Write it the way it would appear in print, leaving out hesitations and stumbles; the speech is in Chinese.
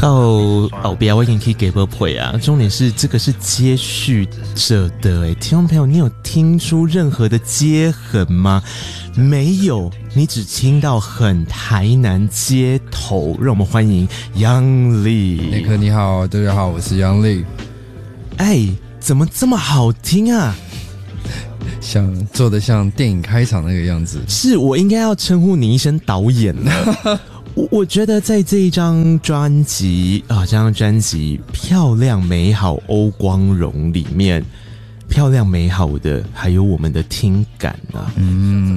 不要，我已经可以给不配啊！重点是这个是接续着的听众朋友，你有听出任何的接痕吗？没有，你只听到很台南街头。让我们欢迎杨丽。 内克你好，大家好，我是杨丽。 怎么这么好听啊？ 像做得像电影开场那个样子。 是我应该要称呼你一声导演了。我觉得在这一张专辑这张专辑漂亮美好欧光荣里面，漂亮美好的还有我们的听感啊。